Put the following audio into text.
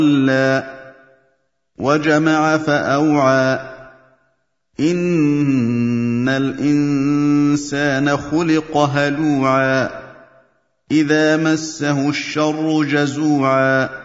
صَلَّىٰ وَجَمَعَ فَأَوْعَىٰ إِنَّ الْإِنسَانَ خُلِقَ هَلُوعًا إِذَا مَسَّهُ الشَّرُّ جَزُوعًا